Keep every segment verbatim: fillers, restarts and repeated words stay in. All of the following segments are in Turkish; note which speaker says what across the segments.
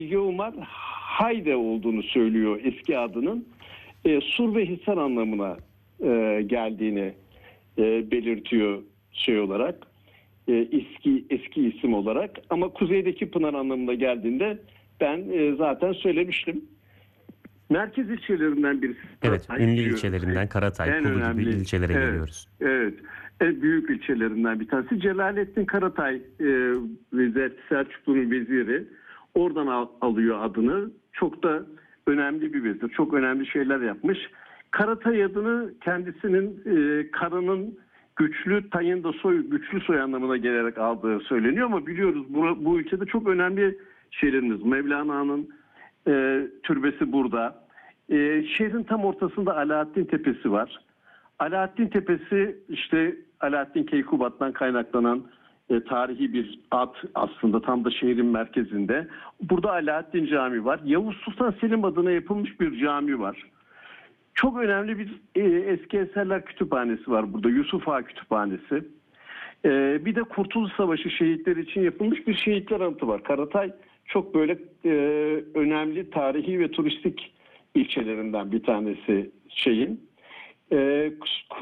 Speaker 1: Yeoman Hayde olduğunu söylüyor eski adının. E, Sur ve Hisar anlamına e, geldiğini e, belirtiyor şey olarak. E, eski eski isim olarak. Ama kuzeydeki pınar anlamına geldiğinde ben e, zaten söylemiştim. Merkez ilçelerinden birisi.
Speaker 2: Evet,
Speaker 1: Karatay,
Speaker 2: ünlü ilçelerinden Karatay,
Speaker 1: en
Speaker 2: Kulu
Speaker 1: önemli,
Speaker 2: gibi ilçelere
Speaker 1: evet,
Speaker 2: geliyoruz.
Speaker 1: Evet, en büyük ilçelerinden bir tanesi. Celalettin Karatay, e, Vezir Selçuklu'nun veziri. Oradan al, alıyor adını. Çok da önemli bir vezir. Çok önemli şeyler yapmış. Karatay adını kendisinin e, karının güçlü, tayın da soy, güçlü soy anlamına gelerek aldığı söyleniyor ama biliyoruz bu, bu ülkede çok önemli şeylerimiz. Mevlana'nın e, türbesi burada. E, şehrin tam ortasında Alaaddin Tepesi var. Alaaddin Tepesi işte Alaaddin Keykubat'tan kaynaklanan e, tarihi bir ad aslında tam da şehrin merkezinde. Burada Alaaddin Camii var. Yavuz Sultan Selim adına yapılmış bir cami var. Çok önemli bir e, eski eserler kütüphanesi var burada. Yusuf Ağa Kütüphanesi. E, bir de Kurtuluş Savaşı şehitleri için yapılmış bir şehitler anıtı var. Karatay çok böyle e, önemli tarihi ve turistik ilçelerinden bir tanesi şeyin. E,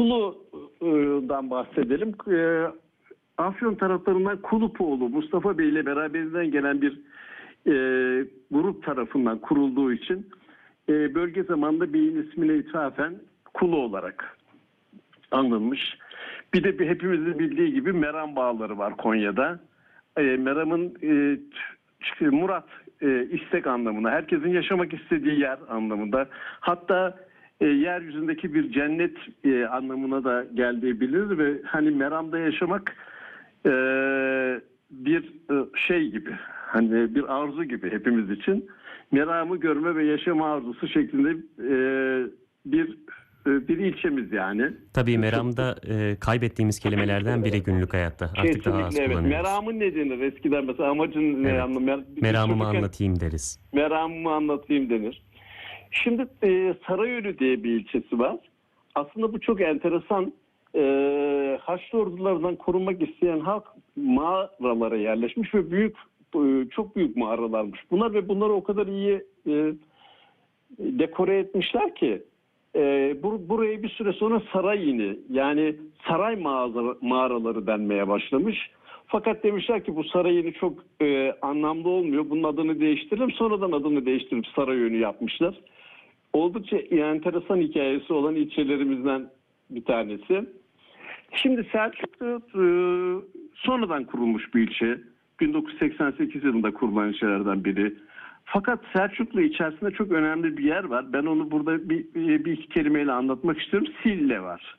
Speaker 1: Kulu'dan bahsedelim. E, Afyon taraflarından Kulupoğlu Mustafa Bey ile beraberinden gelen bir e, grup tarafından kurulduğu için e, bölge zamanında beyin ismine ithafen Kulu olarak anılmış. Bir de bir hepimizin bildiği gibi Meram Bağları var Konya'da. E, Meram'ın e, Murat e, istek anlamına, herkesin yaşamak istediği yer anlamında. Hatta e, yeryüzündeki bir cennet e, anlamına da geldiği bilinir ve hani Meram'da yaşamak e, bir e, şey gibi, hani bir arzu gibi hepimiz için. Meramı görme ve yaşama arzusu şeklinde e, bir e, bir ilçemiz yani.
Speaker 2: Tabii Meram'da e, kaybettiğimiz kelimelerden biri günlük hayatta. Artık
Speaker 1: Kesinlikle,
Speaker 2: daha az
Speaker 1: evet.
Speaker 2: kullanıyoruz.
Speaker 1: Meramın ne denir eskiden mesela amacın ne
Speaker 2: Evet.
Speaker 1: anlamı? Mer
Speaker 2: Meramımı
Speaker 1: çocukken,
Speaker 2: anlatayım deriz.
Speaker 1: Meramımı anlatayım denir. Şimdi e, Sarayölü diye bir ilçesi var. Aslında bu çok enteresan. E, Haçlı ordularından korunmak isteyen halk mağaralara yerleşmiş ve büyük e, çok büyük mağaralarmış. Bunlar ve bunları o kadar iyi e, dekore etmişler ki e, bur buraya bir süre sonra saray ini yani saray mağaza mağaraları denmeye başlamış. Fakat demişler ki bu saray ini çok e, anlamlı olmuyor. Bunun adını değiştirelim. Sonradan adını değiştirip Sarayönü yapmışlar. Oldukça enteresan hikayesi olan ilçelerimizden bir tanesi. Şimdi Selçuklu e, sonradan kurulmuş bir ilçe. bin dokuz yüz seksen sekiz yılında kurulan ilçelerden biri. Fakat Selçuklu içerisinde çok önemli bir yer var. Ben onu burada bir, bir iki kelimeyle anlatmak istiyorum. Sille var.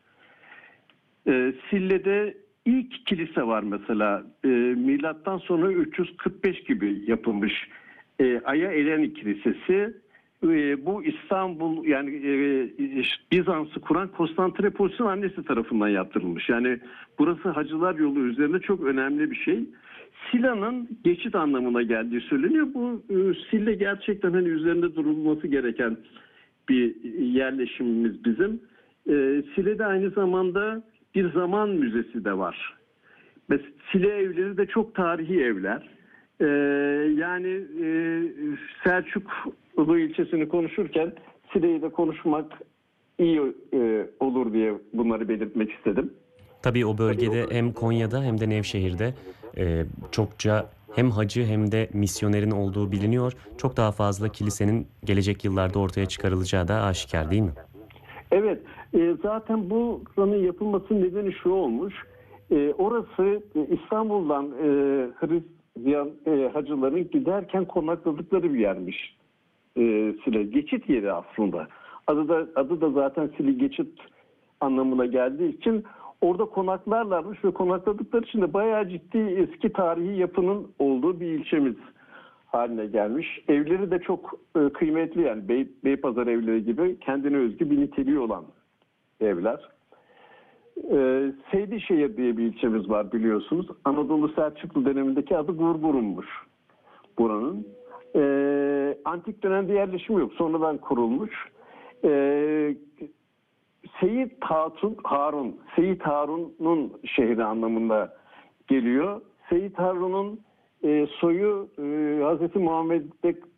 Speaker 1: E, Sille'de ilk kilise var mesela. E, milattan sonra üç yüz kırk beş gibi yapılmış. E, Aya Eleni Kilisesi. E, bu İstanbul yani e, Bizans'ı kuran Konstantinopolis'in annesi tarafından yaptırılmış. Yani burası Hacılar Yolu üzerinde çok önemli bir şey. Sila'nın geçit anlamına geldiği söyleniyor. Bu e, Sille gerçekten hani üzerinde durulması gereken bir yerleşimimiz bizim. E, Sile'de aynı zamanda bir zaman müzesi de var. Ve Sile evleri de çok tarihi evler. Ee, yani e, Selçuklu ilçesini konuşurken Sile'yi de konuşmak iyi e, olur diye bunları belirtmek istedim.
Speaker 2: Tabii o bölgede hem Konya'da hem de Nevşehir'de e, çokça hem hacı hem de misyonerin olduğu biliniyor. Çok daha fazla kilisenin gelecek yıllarda ortaya çıkarılacağı da aşikar değil mi?
Speaker 1: Evet, e, zaten bu buranın yapılmasının nedeni şu olmuş. E, orası e, İstanbul'dan e, Hristiyan e, hacıların giderken konakladıkları bir yermiş. E, Sile geçit yeri aslında. Adı da adı da zaten Sile geçit anlamına geldiği için orada konaklarlarmış ve konakladıkları için de bayağı ciddi eski tarihi yapının olduğu bir ilçemiz haline gelmiş. Evleri de çok e, kıymetli yani Bey, Beypazarı evleri gibi kendine özgü bir niteliği olan evler. E, Seydişehir diye bir ilçemiz var biliyorsunuz. Anadolu Selçuklu dönemindeki adı Gurgurum'muş buranın. E, antik dönemde yerleşim yok. Sonradan kurulmuş. E, Seyit Hatun, Harun, Seyit Harun'un şehri anlamında geliyor. Seyit Harun'un e, soyu e, Hazreti Muhammed'de